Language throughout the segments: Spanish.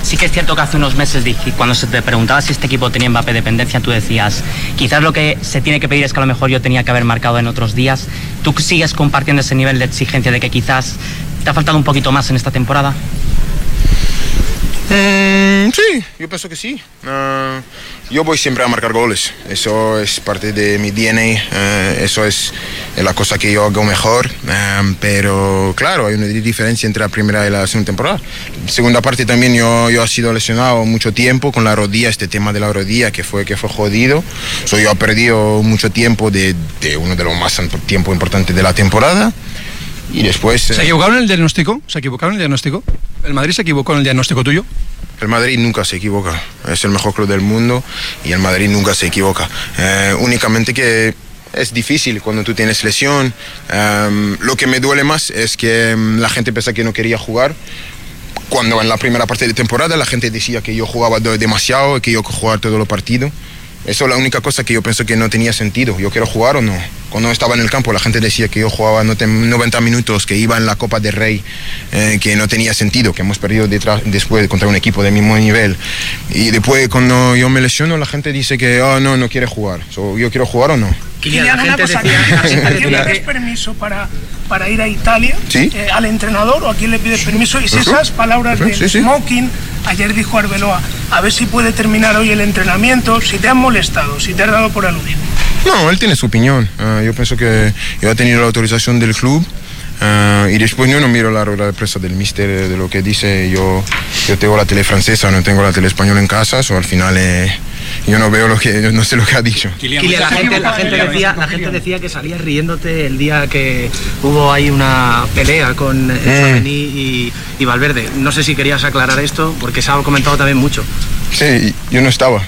Sí que es cierto que hace unos meses, cuando se te preguntaba si este equipo tenía Mbappé dependencia, tú decías, quizás lo que se tiene que pedir es que a lo mejor yo tenía que haber marcado en otros días. ¿Tú sigues compartiendo ese nivel de exigencia de que quizás te ha faltado un poquito más en esta temporada? Sí, yo pienso que sí. Yo voy siempre a marcar goles, eso es parte de mi DNA, eso es la cosa que yo hago mejor, pero claro, hay una diferencia entre la primera y la segunda temporada. Segunda parte también yo he sido lesionado mucho tiempo con la rodilla, este tema de la rodilla que fue jodido. Yo he perdido mucho tiempo de uno de los más tiempo importantes de la temporada. Y después... ¿Se equivocaron en el diagnóstico? ¿El Madrid se equivocó en el diagnóstico tuyo? El Madrid nunca se equivoca, es el mejor club del mundo y el Madrid nunca se equivoca. Únicamente que es difícil cuando tú tienes lesión. Lo que me duele más es que la gente piensa que no quería jugar. Cuando en la primera parte de temporada la gente decía que yo jugaba demasiado y que yo jugaba todos los partidos. Eso es la única cosa que yo pienso que no tenía sentido. ¿Yo quiero jugar o no? Cuando estaba en el campo la gente decía que yo jugaba 90 minutos, que iba en la Copa del Rey, que no tenía sentido, que hemos perdido después contra un equipo de mismo nivel. Y después cuando yo me lesiono la gente dice que no quiere jugar. ¿Yo quiero jugar o no? Kylian, una cosa, ¿a quién le pides permiso para ir a Italia? ¿Sí? ¿Al entrenador o a quién le pides permiso? Y si esas palabras de Smoking, ayer dijo Arbeloa, a ver si puede terminar hoy el entrenamiento, si te han molestado, si te has dado por aludido. No, él tiene su opinión. Yo pienso que yo he tenido la autorización del club. Y después yo no miro la rueda de prensa del míster de lo que dice. Yo tengo la tele francesa, no tengo la tele española en casa, al final yo no veo no sé lo que ha dicho. Kylian, la gente decía que salías riéndote el día que hubo ahí una pelea con Tchouaméni y Valverde. No sé si querías aclarar esto, porque se ha comentado también mucho. Sí, yo no estaba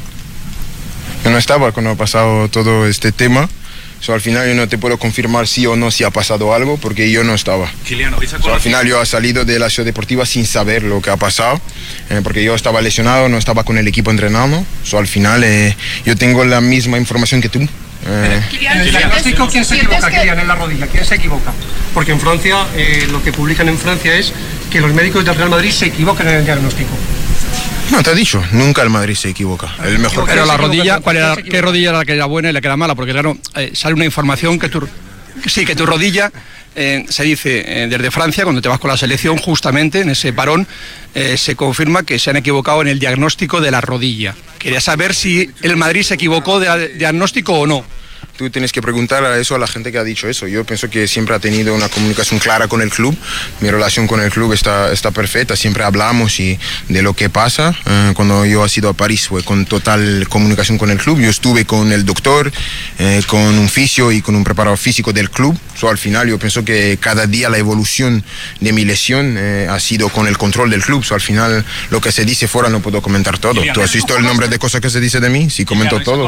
cuando ha pasado todo este tema. Al final yo no te puedo confirmar sí o no si ha pasado algo porque yo no estaba. Kylian, al final yo he salido de la ciudad deportiva sin saber lo que ha pasado porque yo estaba lesionado, no estaba con el equipo entrenando. Al final yo tengo la misma información que tú. En el diagnóstico, ¿quién se equivoca, Kylian, en la rodilla? ¿Quién se equivoca? Porque en Francia, lo que publican en Francia es que los médicos del Real Madrid se equivocan en el diagnóstico. No, te he dicho, nunca el Madrid se equivoca. El mejor. Pero la rodilla, ¿qué rodilla era la que era buena y la que era mala? Porque claro, sale una información que tu rodilla, se dice desde Francia, cuando te vas con la selección, justamente en ese parón, se confirma que se han equivocado en el diagnóstico de la rodilla. Quería saber si el Madrid se equivocó de diagnóstico o no. Tú tienes que preguntar a la gente que ha dicho eso. Yo pienso que siempre ha tenido una comunicación clara con el club. Mi relación con el club está perfecta. Siempre hablamos de lo que pasa. Cuando yo he ido a París fue con total comunicación con el club. Yo estuve con el doctor, con un fisio y con un preparador físico del club. Al final yo pienso que cada día la evolución de mi lesión ha sido con el control del club. Al final lo que se dice fuera no puedo comentar todo. ¿Tú has visto el nombre de cosas que se dice de mí? Sí, comento todo.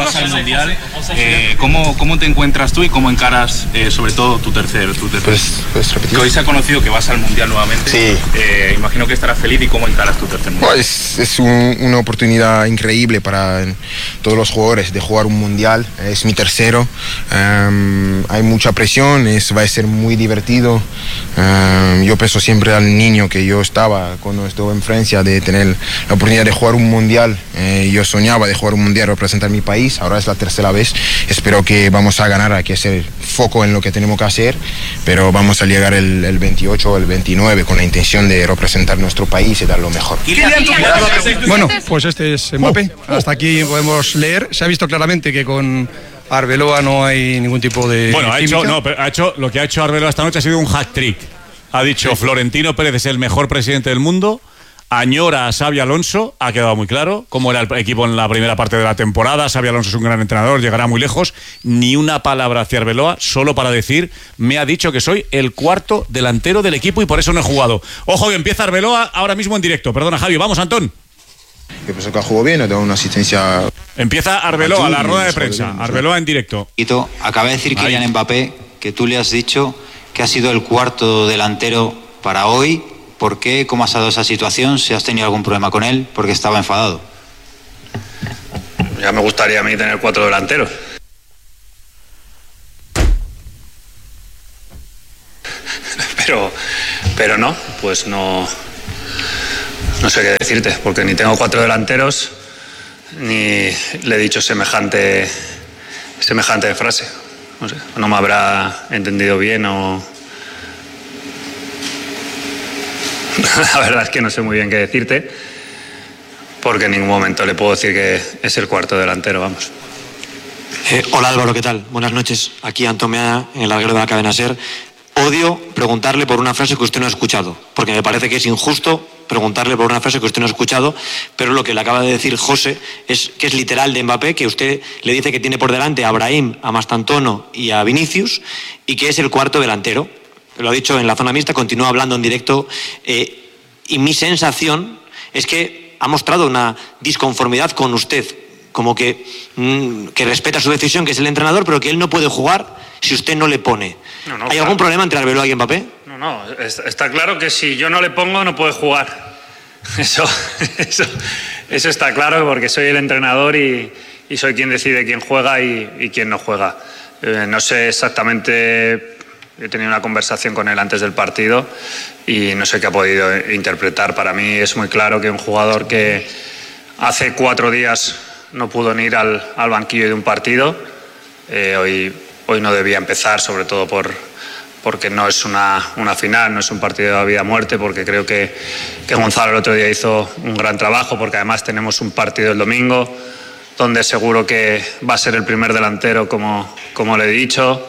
¿Cómo te encuentras tú y cómo encaras sobre todo tu tercer? ¿Puedes repetir? Que hoy se ha conocido que vas al Mundial nuevamente. Sí. Imagino que estarás feliz. ¿Y cómo encaras tu tercer Mundial? Es una oportunidad increíble para todos los jugadores de jugar un Mundial. Es mi tercero. Hay mucha presión, va a ser muy divertido. Yo pienso siempre al niño que yo estaba cuando estuve en Francia de tener la oportunidad de jugar un Mundial. Yo soñaba de jugar un Mundial, representar mi país. Ahora es la tercera vez. Espero que vamos a ganar, hay que hacer foco en lo que tenemos que hacer, pero vamos a llegar el 28 o el 29 con la intención de representar nuestro país y dar lo mejor. Bueno, pues este es Mbappé. Hasta aquí podemos leer. Se ha visto claramente que con Arbeloa no hay ningún tipo de... Bueno, lo que ha hecho Arbeloa esta noche ha sido un hat-trick. Ha dicho Florentino Pérez es el mejor presidente del mundo. Añora a Xabi Alonso, ha quedado muy claro cómo era el equipo en la primera parte de la temporada. Xabi Alonso es un gran entrenador, llegará muy lejos. Ni una palabra hacia Arbeloa, solo para decir, me ha dicho que soy el cuarto delantero del equipo y por eso no he jugado. Ojo que empieza Arbeloa ahora mismo en directo. Perdona, Javi, vamos, Antón. Yo pienso que jugó bien, ha dado una asistencia. Empieza Arbeloa, la rueda de prensa. Arbeloa en directo. Acaba de decir Kylian Mbappé que tú le has dicho que ha sido el cuarto delantero para hoy. ¿Por qué? ¿Cómo has dado esa situación? ¿Si has tenido algún problema con él? Porque estaba enfadado. Ya me gustaría a mí tener 4 delanteros. Pero no, pues no No sé qué decirte, porque ni tengo 4 delanteros, ni le he dicho semejante frase. No sé, no me habrá entendido bien o... La verdad es que no sé muy bien qué decirte, porque en ningún momento le puedo decir que es el cuarto delantero, vamos. Hola Álvaro, ¿qué tal? Buenas noches. Aquí Antón Meana, en el larguero de la cadena SER. Odio preguntarle por una frase que usted no ha escuchado, porque me parece que es injusto preguntarle por una frase que usted no ha escuchado, pero lo que le acaba de decir José es que es literal de Mbappé, que usted le dice que tiene por delante a Brahim, a Mastantuono y a Vinicius, y que es el cuarto delantero. Lo ha dicho en la zona mixta, continúa hablando en directo, y mi sensación es que ha mostrado una disconformidad con usted, como que respeta su decisión, que es el entrenador, pero que él no puede jugar si usted no le pone. ¿Hay algún problema entre Arbeloa y Mbappé? No, está claro que si yo no le pongo no puede jugar. Eso está claro, porque soy el entrenador y soy quien decide quién juega y quién no juega. No sé exactamente, he tenido una conversación con él antes del partido y no sé qué ha podido interpretar. Para mí es muy claro que un jugador que hace 4 días no pudo ni ir al banquillo de un partido, hoy no debía empezar, sobre todo porque no es una final, no es un partido de vida o muerte, porque creo que Gonzalo el otro día hizo un gran trabajo, porque además tenemos un partido el domingo donde seguro que va a ser el primer delantero, como le he dicho,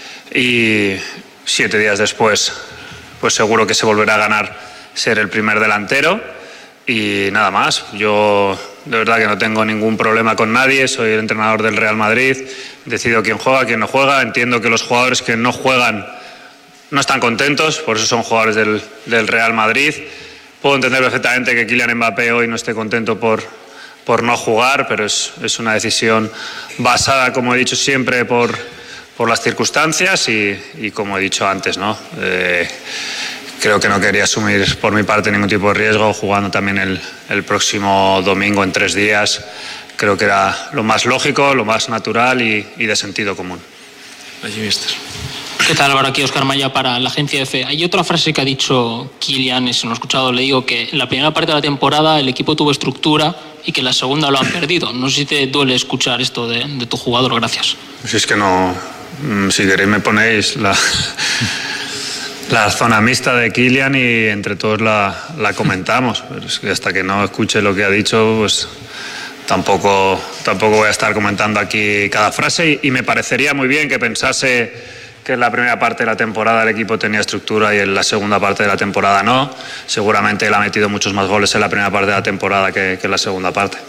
y 7 días después pues seguro que se volverá a ganar ser el primer delantero. Y nada más, yo de verdad que no tengo ningún problema con nadie, soy el entrenador del Real Madrid, decido quién juega, quién no juega, entiendo que los jugadores que no juegan no están contentos, por eso son jugadores del Real Madrid. Puedo entender perfectamente que Kylian Mbappé hoy no esté contento por no jugar, pero es una decisión basada, como he dicho siempre, por las circunstancias y como he dicho antes, ¿no? Creo que no quería asumir por mi parte ningún tipo de riesgo jugando también el próximo domingo en 3 días. Creo que era lo más lógico, lo más natural y de sentido común. Allí, mister. ¿Qué tal, Álvaro? Aquí Óscar Maya para la agencia EFE. Hay otra frase que ha dicho Kylian, si no lo he escuchado, le digo que en la primera parte de la temporada el equipo tuvo estructura y que en la segunda lo han perdido. No sé si te duele escuchar esto de tu jugador. Gracias. Si es que no... Si queréis me ponéis la zona mixta de Kylian y entre todos la comentamos. Pero es que hasta que no escuche lo que ha dicho, pues tampoco voy a estar comentando aquí cada frase y me parecería muy bien que pensase que en la primera parte de la temporada el equipo tenía estructura y en la segunda parte de la temporada no. Seguramente él ha metido muchos más goles en la primera parte de la temporada que en la segunda parte.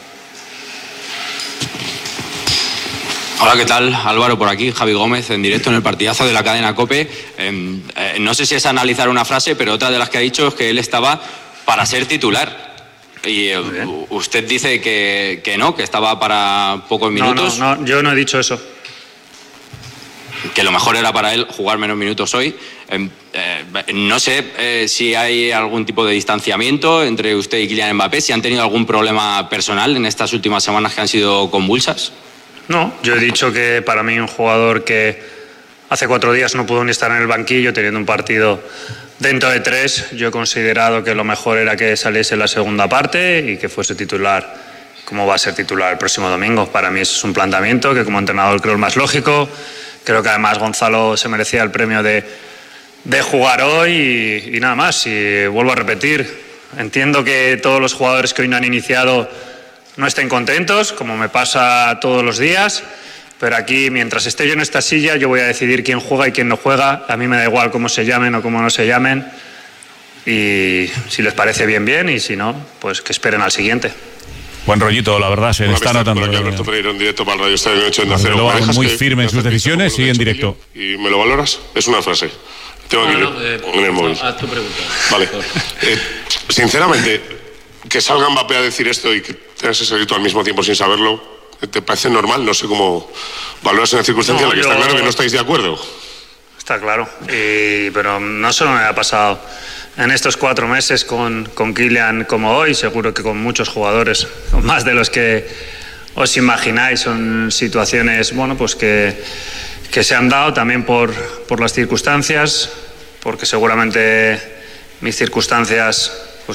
Hola, ¿qué tal? Álvaro por aquí, Javi Gómez, en directo en el partidazo de la cadena COPE. No sé si es analizar una frase, pero otra de las que ha dicho es que él estaba para ser titular. Y usted dice que no, que estaba para pocos minutos. No, yo no he dicho eso. Que lo mejor era para él jugar menos minutos hoy. No sé si hay algún tipo de distanciamiento entre usted y Kylian Mbappé, si han tenido algún problema personal en estas últimas semanas que han sido convulsas. No, yo he dicho que para mí un jugador que hace 4 días no pudo ni estar en el banquillo teniendo un partido dentro de 3, yo he considerado que lo mejor era que saliese en la segunda parte y que fuese titular, como va a ser titular el próximo domingo. Para mí eso es un planteamiento que como entrenador creo el más lógico. Creo que además Gonzalo se merecía el premio de jugar hoy y nada más. Y vuelvo a repetir, entiendo que todos los jugadores que hoy no han iniciado no estén contentos, como me pasa todos los días, pero aquí, mientras esté yo en esta silla, yo voy a decidir quién juega y quién no juega. A mí me da igual cómo se llamen o cómo no se llamen, y si les parece bien, bien, y si no, pues que esperen al siguiente. Buen rollito, la verdad, se le está notando. Por aquí Alberto Pereiro en directo para el Radio Estadio Noche en Acero. Muy firme en sus decisiones, sigue en directo. ¿Y me lo valoras? Es una frase. Tengo aquí en el móvil. Haz tu pregunta. Vale. Sinceramente, que salga Mbappé a decir esto y que tengas ese grito al mismo tiempo sin saberlo, ¿te parece normal? No sé cómo valoras en la circunstancia en la que está claro que no estáis de acuerdo. Está claro, pero no solo me ha pasado en estos 4 meses con Kylian como hoy, seguro que con muchos jugadores, más de los que os imagináis. Son situaciones, bueno, pues que se han dado también por las circunstancias, porque seguramente mis circunstancias pues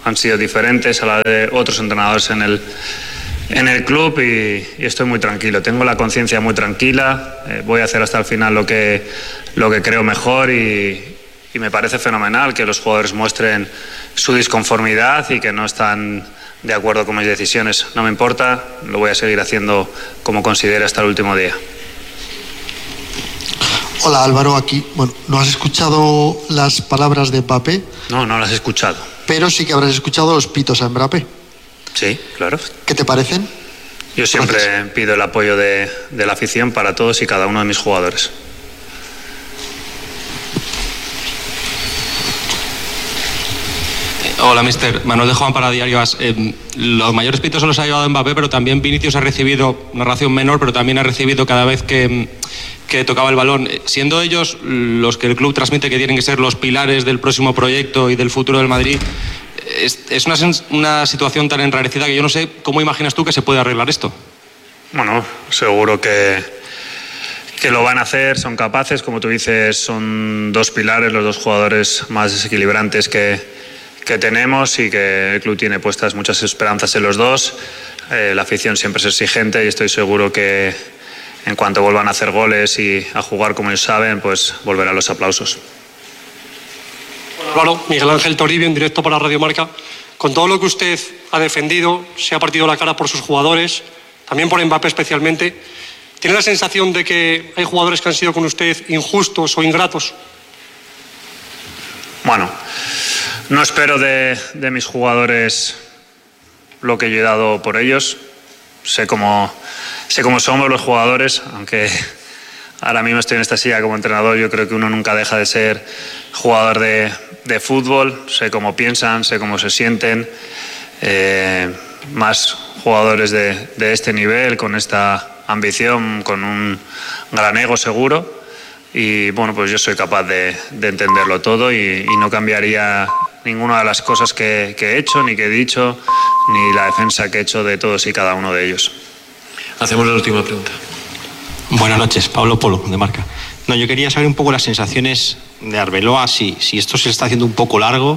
han sido diferentes a la de otros entrenadores en el club y estoy muy tranquilo. Tengo la conciencia muy tranquila, voy a hacer hasta el final lo que creo mejor y me parece fenomenal que los jugadores muestren su disconformidad y que no están de acuerdo con mis decisiones. No me importa, lo voy a seguir haciendo como considere hasta el último día. Hola Álvaro, aquí. Bueno, ¿no has escuchado las palabras de Mbappé? No las he escuchado. Pero sí que habrás escuchado los pitos a Mbappé. Sí, claro. ¿Qué te parecen? Yo siempre pido el apoyo de la afición para todos y cada uno de mis jugadores. Hola, mister. Manuel de Juan para Diario As. Los mayores pitos se los ha llevado Mbappé, pero también Vinicius ha recibido una ración menor, pero también ha recibido cada vez que tocaba el balón. Siendo ellos los que el club transmite que tienen que ser los pilares del próximo proyecto y del futuro del Madrid, es una situación tan enrarecida que yo no sé cómo imaginas tú que se puede arreglar esto. Bueno, seguro que lo van a hacer, son capaces. Como tú dices, son dos pilares, los dos jugadores más desequilibrantes que tenemos y que el club tiene puestas muchas esperanzas en los dos. La afición siempre es exigente y estoy seguro que en cuanto vuelvan a hacer goles y a jugar como ellos saben, pues volverán los aplausos. Claro, Miguel Ángel Toribio en directo para Radio Marca. Con todo lo que usted ha defendido, se ha partido la cara por sus jugadores, también por Mbappé especialmente, ¿tiene la sensación de que hay jugadores que han sido con usted injustos o ingratos? Bueno, no espero de mis jugadores lo que yo he dado por ellos. Sé cómo somos los jugadores, aunque ahora mismo estoy en esta silla como entrenador. Yo creo que uno nunca deja de ser jugador de fútbol. Sé cómo piensan, sé cómo se sienten. Más jugadores de este nivel, con esta ambición, con un gran ego seguro. Y bueno, pues yo soy capaz de entenderlo todo y no cambiaría ninguna de las cosas que he hecho, ni que he dicho, ni la defensa que he hecho de todos y cada uno de ellos. Hacemos la última pregunta. Buenas noches, Pablo Polo, de Marca. No, yo quería saber un poco las sensaciones de Arbeloa, si esto se está haciendo un poco largo,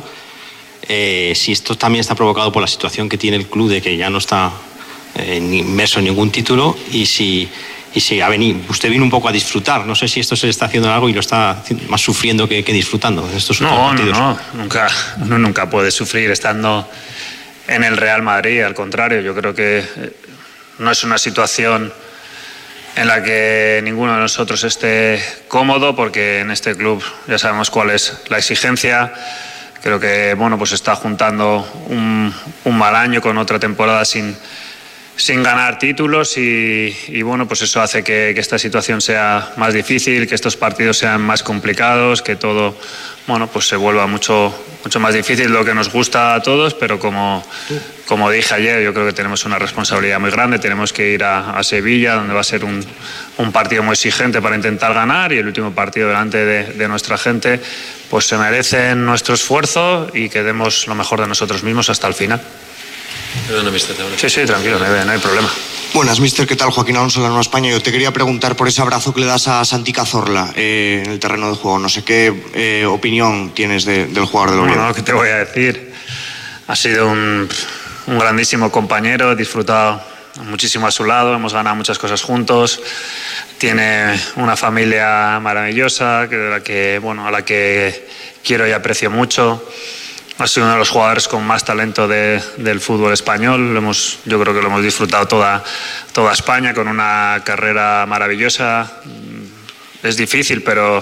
si esto también está provocado por la situación que tiene el club de que ya no está inmerso en ningún título y si usted vino un poco a disfrutar. No sé si esto se le está haciendo algo y lo está más sufriendo que disfrutando en estos últimos partidos. Uno nunca puede sufrir estando en el Real Madrid. Al contrario, yo creo que no es una situación en la que ninguno de nosotros esté cómodo, porque en este club ya sabemos cuál es la exigencia. Creo que bueno, pues está juntando un mal año con otra temporada sin ganar títulos y bueno, pues eso hace que esta situación sea más difícil, que estos partidos sean más complicados, que todo bueno, pues se vuelva mucho más difícil de lo que nos gusta a todos, pero como dije ayer, yo creo que tenemos una responsabilidad muy grande. Tenemos que ir a Sevilla, donde va a ser un partido muy exigente para intentar ganar, y el último partido delante de nuestra gente, pues se merecen nuestro esfuerzo y que demos lo mejor de nosotros mismos hasta el final. Perdona, mister. Sí, tranquilo, no hay problema. Buenas, mister, ¿qué tal? Joaquín Alonso, la Nueva España. Yo te quería preguntar por ese abrazo que le das a Santi Cazorla en el terreno de juego. No sé qué opinión tienes del jugador del Oviedo. Bueno, ¿qué te voy a decir? Ha sido un grandísimo compañero, he disfrutado muchísimo a su lado, hemos ganado muchas cosas juntos. Tiene una familia maravillosa, a la que quiero y aprecio mucho. Ha sido uno de los jugadores con más talento del fútbol español. Yo creo que lo hemos disfrutado toda España, con una carrera maravillosa. Es difícil, pero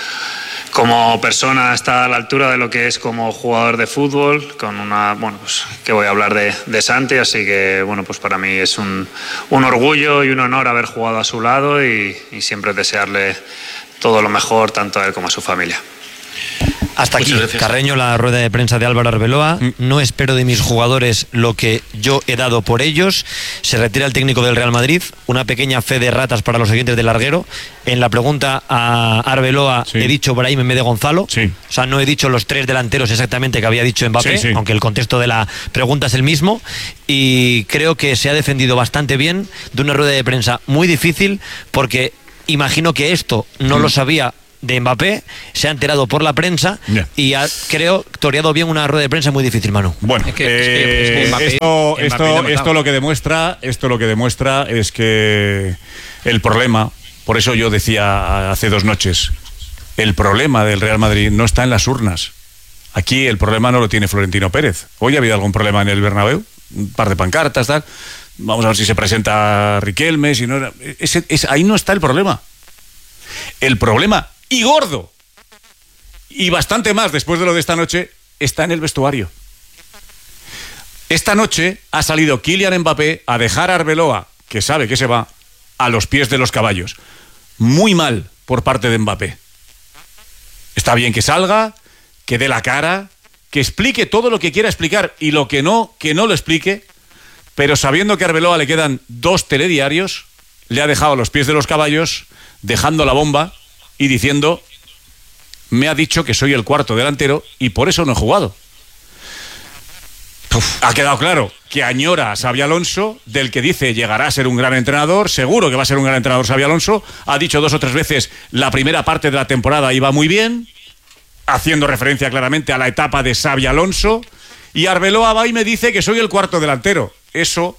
como persona está a la altura de lo que es como jugador de fútbol. Pues que voy a hablar de Santi, así que bueno, pues para mí es un orgullo y un honor haber jugado a su lado y siempre desearle todo lo mejor, tanto a él como a su familia. Hasta aquí, Carreño, la rueda de prensa de Álvaro Arbeloa. No espero de mis jugadores lo que yo he dado por ellos. Se retira el técnico del Real Madrid. Una pequeña fe de ratas para los oyentes del larguero. En la pregunta a Arbeloa he dicho Brahim en vez de Gonzalo. O sea, no he dicho los tres delanteros exactamente que había dicho Mbappé, aunque el contexto de la pregunta es el mismo. Y creo que se ha defendido bastante bien de una rueda de prensa muy difícil, porque imagino que esto no lo sabía de Mbappé, se ha enterado por la prensa y ha, creo, toreado bien una rueda de prensa muy difícil, Manu. Bueno, esto lo que demuestra es que el problema, por eso yo decía hace 2 noches, el problema del Real Madrid no está en las urnas. Aquí el problema no lo tiene Florentino Pérez. Hoy ha habido algún problema en el Bernabéu, un par de pancartas, tal. Vamos a ver si se presenta Riquelme, si no, ahí no está el problema. El problema, y gordo, y bastante más después de lo de esta noche, está en el vestuario. Esta noche ha salido Kylian Mbappé a dejar a Arbeloa, que sabe que se va, a los pies de los caballos. Muy mal por parte de Mbappé. Está bien que salga, que dé la cara, que explique todo lo que quiera explicar y lo que no lo explique, pero sabiendo que a Arbeloa le quedan 2 telediarios, le ha dejado a los pies de los caballos, dejando la bomba y diciendo: me ha dicho que soy el cuarto delantero y por eso no he jugado. Ha quedado claro que añora a Xabi Alonso, del que dice llegará a ser un gran entrenador, seguro que va a ser un gran entrenador Xabi Alonso. Ha dicho 2 o 3 veces la primera parte de la temporada iba muy bien, haciendo referencia claramente a la etapa de Xabi Alonso, y Arbeloa va y me dice que soy el cuarto delantero. Eso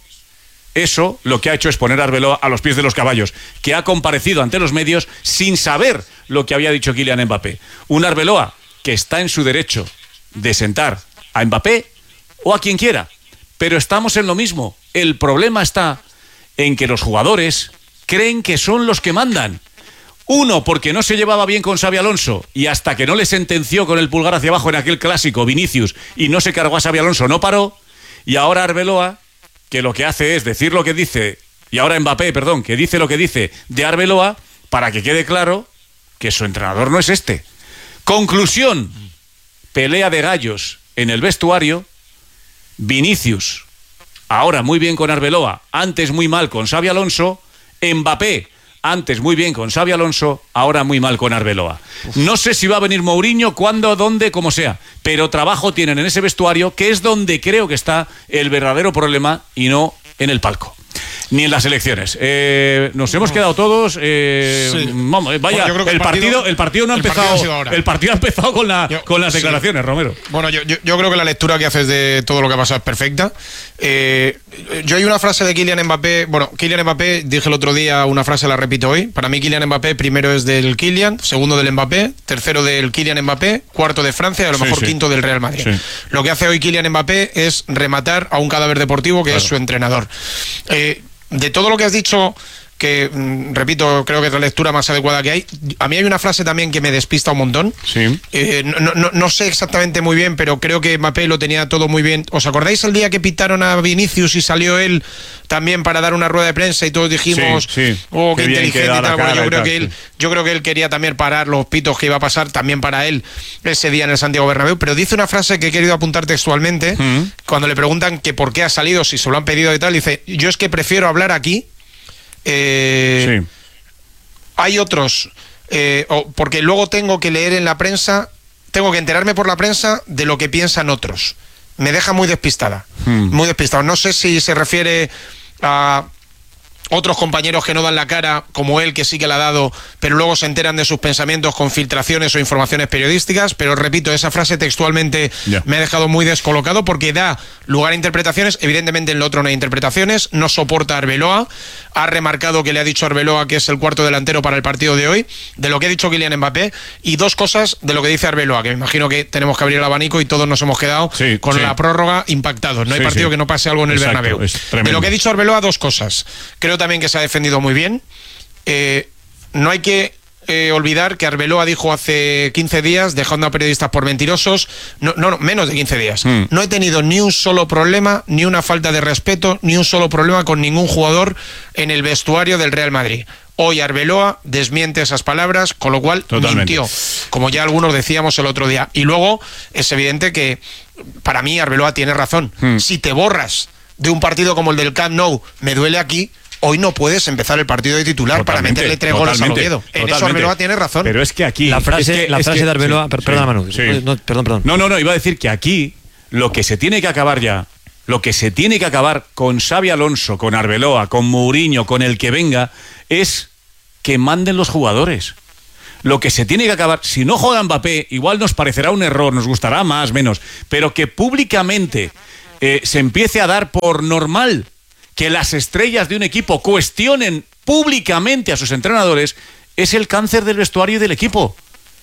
lo que ha hecho es poner a Arbeloa a los pies de los caballos, que ha comparecido ante los medios sin saber lo que había dicho Kylian Mbappé. Un Arbeloa que está en su derecho de sentar a Mbappé o a quien quiera, pero estamos en lo mismo. El problema está en que los jugadores creen que son los que mandan. Uno, porque no se llevaba bien con Xabi Alonso y hasta que no le sentenció con el pulgar hacia abajo en aquel clásico Vinicius y no se cargó a Xabi Alonso, no paró. Y ahora Arbeloa, que lo que hace es decir lo que dice, y ahora Mbappé, perdón, que dice lo que dice de Arbeloa para que quede claro que su entrenador no es este. Conclusión, pelea de gallos en el vestuario. Vinicius, ahora muy bien con Arbeloa, antes muy mal con Xabi Alonso. Mbappé, antes muy bien con Xabi Alonso, ahora muy mal con Arbeloa. No sé si va a venir Mourinho, cuándo, dónde, como sea, pero trabajo tienen en ese vestuario, que es donde creo que está el verdadero problema y no en el palco. Ni en las elecciones. Nos hemos quedado todos. Vamos, vaya, bueno, el partido no ha empezado. El partido ha empezado con las declaraciones, Romero. Bueno, yo creo que la lectura que haces de todo lo que ha pasado es perfecta. Yo hay una frase de Kylian Mbappé. Bueno, Kylian Mbappé, dije el otro día una frase, la repito hoy. Para mí, Kylian Mbappé, primero es del Kylian, segundo del Mbappé, tercero del Kylian Mbappé, cuarto de Francia y a lo mejor quinto del Real Madrid. Sí. Lo que hace hoy Kylian Mbappé es rematar a un cadáver deportivo que es su entrenador. De todo lo que has dicho, que repito, creo que es la lectura más adecuada que hay, a mí hay una frase también que me despista un montón. Sí. No sé exactamente muy bien, pero creo que Mbappé lo tenía todo muy bien. ¿Os acordáis el día que pitaron a Vinicius y salió él también para dar una rueda de prensa y todos dijimos, oh, qué inteligente y tal? Bueno, yo creo que él quería también parar los pitos que iba a pasar también para él ese día en el Santiago Bernabéu, pero dice una frase que he querido apuntar textualmente, cuando le preguntan que por qué ha salido, si se lo han pedido y tal, dice: yo es que prefiero hablar aquí. Hay otros, porque luego tengo que leer en la prensa, tengo que enterarme por la prensa de lo que piensan otros. Me deja muy despistada, muy despistado. No sé si se refiere a otros compañeros que no dan la cara, como él, que sí que la ha dado, pero luego se enteran de sus pensamientos con filtraciones o informaciones periodísticas. Pero repito, esa frase textualmente me ha dejado muy descolocado, porque da lugar a interpretaciones. Evidentemente en lo otro no hay interpretaciones. No soporta a Arbeloa. Ha remarcado que le ha dicho a Arbeloa que es el cuarto delantero para el partido de hoy, de lo que ha dicho Kylian Mbappé, y 2 cosas de lo que dice Arbeloa, que me imagino que tenemos que abrir el abanico y todos nos hemos quedado con la prórroga impactados. No hay partido que no pase algo en el Bernabéu. De lo que ha dicho Arbeloa, 2 cosas. Creo también que se ha defendido muy bien. No hay que olvidar que Arbeloa dijo hace 15 días, dejando a periodistas por mentirosos, no, menos de 15 días, no he tenido ni un solo problema, ni una falta de respeto, ni un solo problema con ningún jugador en el vestuario del Real Madrid. Hoy Arbeloa desmiente esas palabras, con lo cual mintió, como ya algunos decíamos el otro día. Y luego es evidente que para mí Arbeloa tiene razón. Si te borras de un partido como el del Camp Nou, me duele aquí, hoy no puedes empezar el partido de titular para meterle 3 goles al Oviedo. En eso Arbeloa tiene razón. Pero es que aquí... La frase de Arbeloa... Perdona, Manu. Perdón. No, iba a decir que aquí lo que se tiene que acabar ya, lo que se tiene que acabar con Xabi Alonso, con Arbeloa, con Mourinho, con el que venga, es que manden los jugadores. Lo que se tiene que acabar, si no juega Mbappé, igual nos parecerá un error, nos gustará más, menos, pero que públicamente se empiece a dar por normal que las estrellas de un equipo cuestionen públicamente a sus entrenadores, es el cáncer del vestuario y del equipo.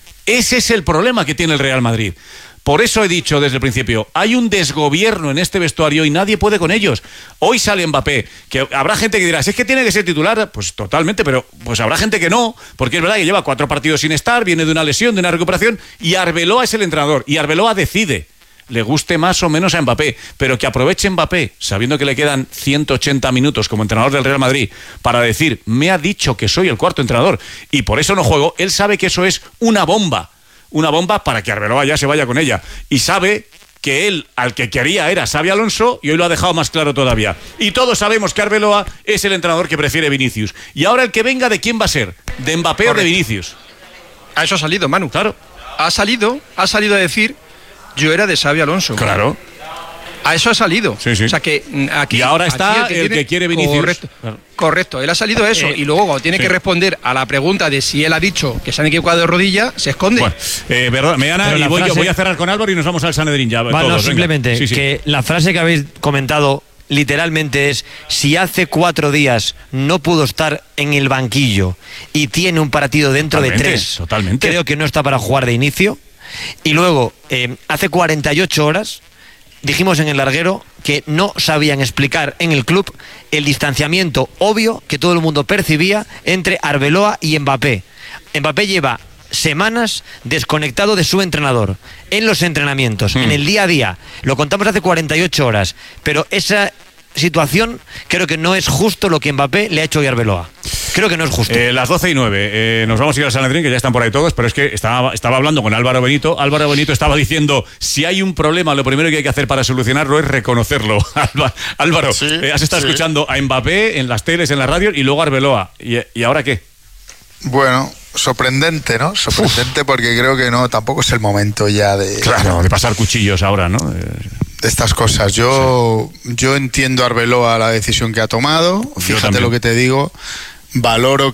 Ese es el problema que tiene el Real Madrid. Por eso he dicho desde el principio, hay un desgobierno en este vestuario y nadie puede con ellos. Hoy sale Mbappé, que habrá gente que dirá, si es que tiene que ser titular, pues totalmente, pero pues habrá gente que no, porque es verdad que lleva 4 partidos sin estar, viene de una lesión, de una recuperación, y Arbeloa es el entrenador, y Arbeloa decide, le guste más o menos a Mbappé, pero que aproveche Mbappé, sabiendo que le quedan 180 minutos como entrenador del Real Madrid, para decir, me ha dicho que soy el cuarto entrenador, y por eso no juego. Él sabe que eso es una bomba para que Arbeloa ya se vaya con ella, y sabe que él al que quería era Xabi Alonso, y hoy lo ha dejado más claro todavía. Y todos sabemos que Arbeloa es el entrenador que prefiere Vinicius, y ahora el que venga, ¿de quién va a ser? ¿De Mbappé Correcto. O de Vinicius? A eso ha salido, Manu. Claro. Ha salido a decir, yo era de Xabi Alonso. Claro. A eso ha salido. Sí, sí. O sea que aquí, y ahora está el que quiere Vinicius. Correcto. Él ha salido a eso. Y luego cuando tiene que responder a la pregunta de si él ha dicho que se han equivocado de rodilla, se esconde. Bueno, verdad, Meana, y voy a cerrar con Álvaro y nos vamos al Sanedrín ya. Vale, todos, simplemente que la frase que habéis comentado literalmente es, si hace 4 días no pudo estar en el banquillo y tiene un partido dentro de 3, creo que no está para jugar de inicio. Y luego, hace 48 horas, dijimos en el larguero que no sabían explicar en el club el distanciamiento obvio que todo el mundo percibía entre Arbeloa y Mbappé. Mbappé lleva semanas desconectado de su entrenador, en los entrenamientos, en el día a día. Lo contamos hace 48 horas, pero esa situación creo que no es justo lo que Mbappé le ha hecho hoy a Arbeloa. Creo que no es justo. Las 12:09. Nos vamos a ir al Sanedrín, que ya están por ahí todos, pero es que estaba hablando con Álvaro Benito. Álvaro Benito estaba diciendo, si hay un problema, lo primero que hay que hacer para solucionarlo es reconocerlo. Álvaro, has estado escuchando a Mbappé en las teles, en la radio, y luego a Arbeloa. ¿Y ahora qué? Bueno, sorprendente, ¿no? Sorprendente porque creo que no, tampoco es el momento ya de... Claro, de pasar cuchillos ahora, ¿no? De estas cosas. Yo entiendo a Arbeloa la decisión que ha tomado. Fíjate lo que te digo. Valoro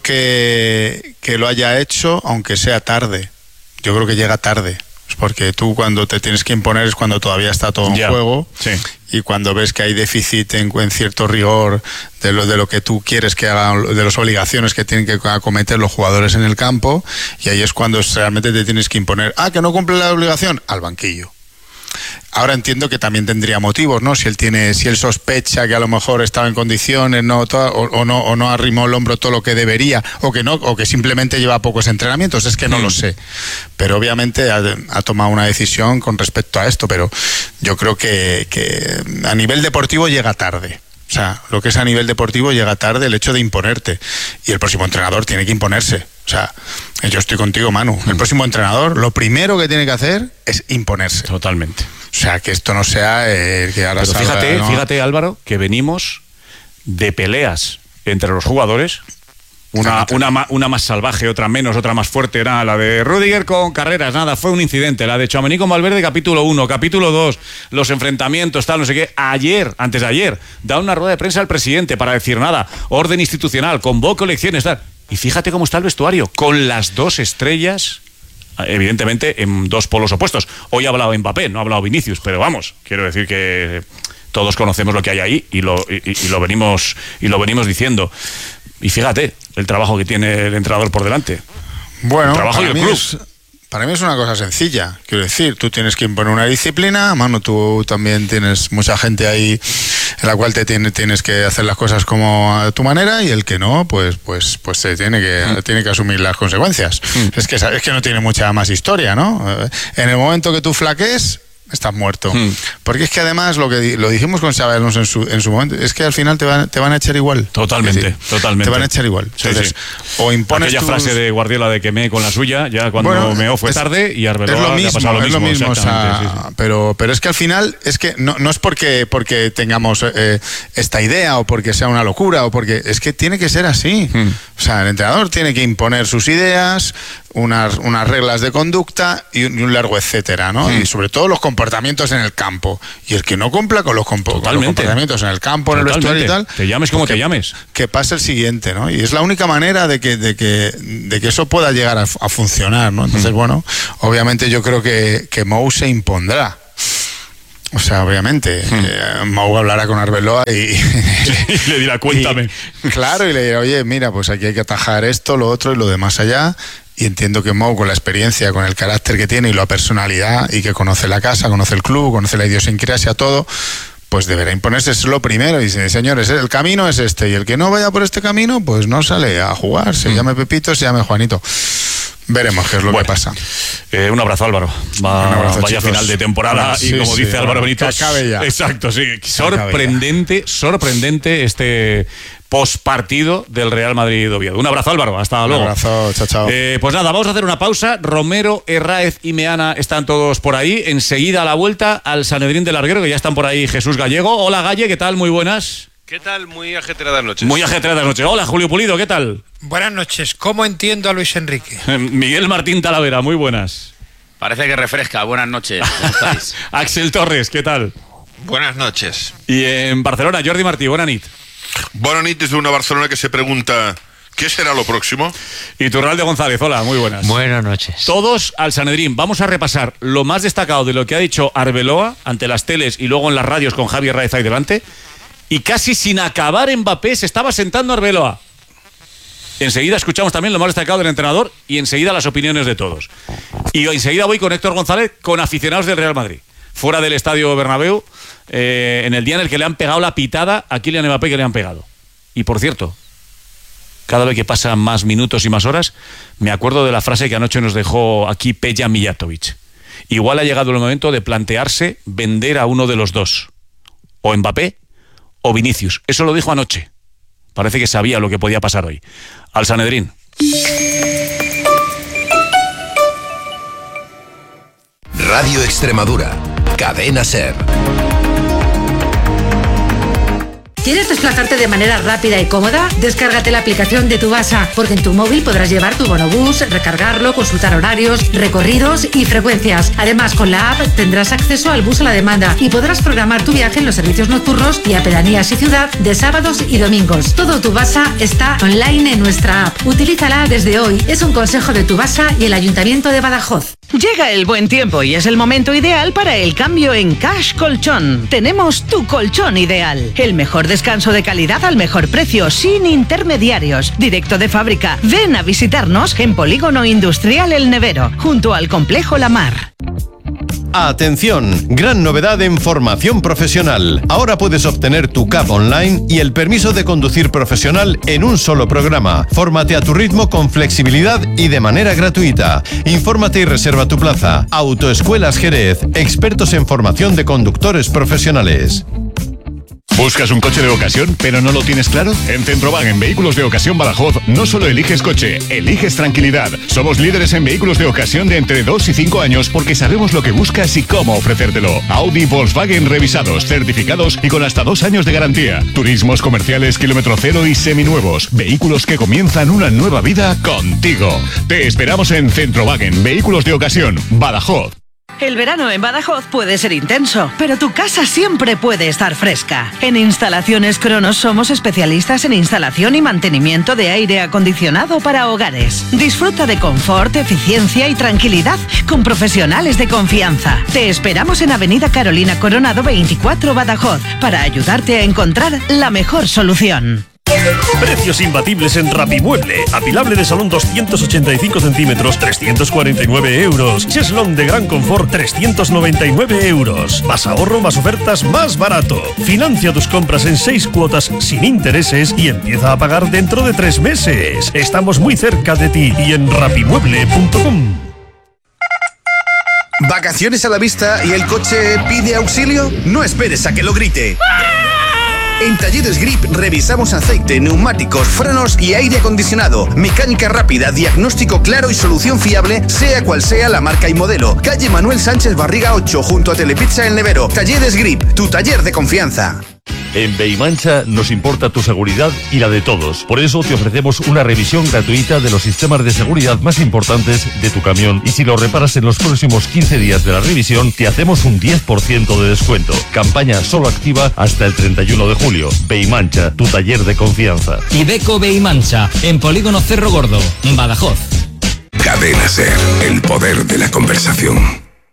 que lo haya hecho, aunque sea tarde. Yo creo que llega tarde. Porque tú cuando te tienes que imponer es cuando todavía está todo en juego. Sí. Y cuando ves que hay déficit en cierto rigor de lo que tú quieres que hagan, de las obligaciones que tienen que acometer los jugadores en el campo, y ahí es cuando realmente te tienes que imponer. Que no cumple la obligación, al banquillo. Ahora entiendo que también tendría motivos, ¿no? Si él sospecha que a lo mejor estaba en condiciones, o no arrimó el hombro todo lo que debería, o que simplemente lleva pocos entrenamientos, es que no lo sé. Pero obviamente ha tomado una decisión con respecto a esto, pero yo creo que a nivel deportivo llega tarde. O sea, lo que es a nivel deportivo llega tarde el hecho de imponerte. Y el próximo entrenador tiene que imponerse. O sea, yo estoy contigo, Manu. El próximo entrenador, lo primero que tiene que hacer es imponerse. Totalmente. O sea, que esto no sea el que ahora pero salga, fíjate, Álvaro, que venimos de peleas entre los jugadores. Una más salvaje, otra menos, otra más fuerte. Era la de Rüdiger con Carreras, nada, fue un incidente. La de Tchouaméni con Valverde, capítulo 1, capítulo 2, los enfrentamientos, tal, no sé qué. Antes de ayer, da una rueda de prensa al presidente para decir nada, orden institucional, convoco elecciones, tal. Y fíjate cómo está el vestuario, con las 2 estrellas, evidentemente en 2 polos opuestos. Hoy ha hablado Mbappé, no ha hablado Vinicius, pero vamos, quiero decir que todos conocemos lo que hay ahí y lo venimos diciendo. Y fíjate el trabajo que tiene el entrenador por delante. Bueno, el trabajo y el club. Para mí es una cosa sencilla. Quiero decir, tú tienes que imponer una disciplina. Manu, tú también tienes mucha gente ahí en la cual tienes que hacer las cosas como a tu manera, y el que no, pues se tiene que asumir las consecuencias. Es que no tiene mucha más historia, ¿no? En el momento que tú flaquees, estás muerto. Porque es que además lo dijimos con Xabi Alonso en su momento, es que al final te van a echar igual. Totalmente. Te van a echar igual. Entonces, o impones aquella frase de Guardiola de que me con la suya, ya cuando Meo fue tarde, y Arbeloa le ha pasado lo mismo. Pero es que al final es que no es porque tengamos esta idea o porque sea una locura, o porque es que tiene que ser así. O sea, el entrenador tiene que imponer sus ideas, unas reglas de conducta y un largo etcétera, ¿no? Y sobre todo los comportamientos en el campo. Y el que no cumpla con los comportamientos en el campo, en el vestuario y tal... Te llames como te llames. Que pase el siguiente, ¿no? Y es la única manera de que eso pueda llegar a funcionar, ¿no? Entonces, bueno, obviamente yo creo que Mou se impondrá. O sea, obviamente, Mou hablará con Arbeloa y le dirá, cuéntame. Claro, y le dirá, oye, mira, pues aquí hay que atajar esto, lo otro y lo demás allá. Y entiendo que Mou, con la experiencia, con el carácter que tiene y la personalidad, y que conoce la casa, conoce el club, conoce la idiosincrasia, todo, pues deberá imponerse, es lo primero. Y dice, señores, el camino es este, y el que no vaya por este camino, pues no sale a jugar, se llame Pepito, se llame Juanito. Veremos qué es lo que pasa. Un abrazo, Álvaro. Vaya chicos. Final de temporada y como dice Álvaro Benito, que acabe ya. Exacto, sí. Sorprendente este postpartido del Real Madrid Oviedo. Un abrazo, Álvaro. Hasta luego. Un abrazo, chao. Pues nada, vamos a hacer una pausa. Romero, Herráez y Meana están todos por ahí. Enseguida a la vuelta al Sanedrín del Larguero, que ya están por ahí Jesús Gallego. Hola, Galle, ¿qué tal? Muy buenas. ¿Qué tal? Muy ajetreadas noches. Muy ajetreadas noches. Hola, Julio Pulido, ¿qué tal? Buenas noches. ¿Cómo entiendo a Luis Enrique? Miguel Martín Talavera, muy buenas. Parece que refresca. Buenas noches. ¿Cómo estáis? Axel Torres, ¿qué tal? Buenas noches. Y en Barcelona, Jordi Martí, buena nit. Buena nit desde una Barcelona que se pregunta... ¿Qué será lo próximo? Y Turralde González, hola, muy buenas. Buenas noches. Todos al Sanedrín. Vamos a repasar lo más destacado de lo que ha dicho Arbeloa ante las teles y luego en las radios con Javi Herráez ahí delante. Y casi sin acabar Mbappé se estaba sentando Arbeloa. Enseguida escuchamos también lo más destacado del entrenador y enseguida las opiniones de todos. Y enseguida voy con Héctor González, con aficionados del Real Madrid. Fuera del Estadio Bernabéu, en el día en el que le han pegado la pitada a Kylian Mbappé que le han pegado. Y por cierto, cada vez que pasan más minutos y más horas, me acuerdo de la frase que anoche nos dejó aquí Peja Mijatovic. Igual ha llegado el momento de plantearse vender a uno de los dos. O Mbappé o Vinicius. Eso lo dijo anoche. Parece que sabía lo que podía pasar hoy. Al Sanedrín. Radio Extremadura. Cadena SER. ¿Quieres desplazarte de manera rápida y cómoda? Descárgate la aplicación de Tubasa, porque en tu móvil podrás llevar tu bonobús, recargarlo, consultar horarios, recorridos y frecuencias. Además, con la app tendrás acceso al bus a la demanda y podrás programar tu viaje en los servicios nocturnos y a pedanías y ciudad de sábados y domingos. Todo Tubasa está online en nuestra app. Utilízala desde hoy. Es un consejo de Tubasa y el Ayuntamiento de Badajoz. Llega el buen tiempo y es el momento ideal para el cambio en Cash Colchón. Tenemos tu colchón ideal. El mejor descanso de calidad al mejor precio, sin intermediarios. Directo de fábrica. Ven a visitarnos en Polígono Industrial El Nevero, junto al Complejo La Mar. Atención, gran novedad en formación profesional. Ahora puedes obtener tu CAP online y el permiso de conducir profesional en un solo programa. Fórmate a tu ritmo con flexibilidad y de manera gratuita. Infórmate y reserva tu plaza. Autoescuelas Jerez, expertos en formación de conductores profesionales. ¿Buscas un coche de ocasión, pero no lo tienes claro? En Centrowagen Vehículos de Ocasión Badajoz no solo eliges coche, eliges tranquilidad. Somos líderes en vehículos de ocasión de entre 2 y 5 años porque sabemos lo que buscas y cómo ofrecértelo. Audi y Volkswagen revisados, certificados y con hasta 2 años de garantía. Turismos comerciales kilómetro cero y seminuevos. Vehículos que comienzan una nueva vida contigo. Te esperamos en Centrowagen Vehículos de Ocasión, Badajoz. El verano en Badajoz puede ser intenso, pero tu casa siempre puede estar fresca. En Instalaciones Cronos somos especialistas en instalación y mantenimiento de aire acondicionado para hogares. Disfruta de confort, eficiencia y tranquilidad con profesionales de confianza. Te esperamos en Avenida Carolina Coronado 24 Badajoz para ayudarte a encontrar la mejor solución. Precios imbatibles en Rapimueble. Apilable de salón 285 centímetros, 349 euros. Cheslón de gran confort, 399 euros. Más ahorro, más ofertas, más barato. Financia tus compras en 6 cuotas sin intereses y empieza a pagar dentro de 3 meses. Estamos muy cerca de ti y en rapimueble.com. ¿Vacaciones a la vista y el coche pide auxilio? No esperes a que lo grite. En Talleres Grip revisamos aceite, neumáticos, frenos y aire acondicionado. Mecánica rápida, diagnóstico claro y solución fiable, sea cual sea la marca y modelo. Calle Manuel Sánchez Barriga 8, junto a Telepizza El Nevero. Talleres Grip, tu taller de confianza. En Beimancha nos importa tu seguridad y la de todos. Por eso te ofrecemos una revisión gratuita de los sistemas de seguridad más importantes de tu camión. Y si lo reparas en los próximos 15 días de la revisión, te hacemos un 10% de descuento. Campaña solo activa hasta el 31 de julio. Beimancha, tu taller de confianza. Iveco Beimancha, en Polígono Cerro Gordo, Badajoz. Cadena SER, el poder de la conversación.